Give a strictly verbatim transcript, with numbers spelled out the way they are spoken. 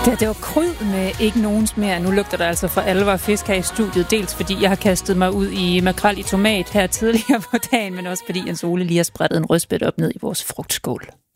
Ja, det var kryd med ikke nogens mere. Nu lugter der altså for alvor fisk her i studiet. Dels fordi jeg har kastet mig ud i makrel i tomat her tidligere på dagen, men også fordi Jens Ole lige har sprættet en rødspætte op ned i vores frugtskål.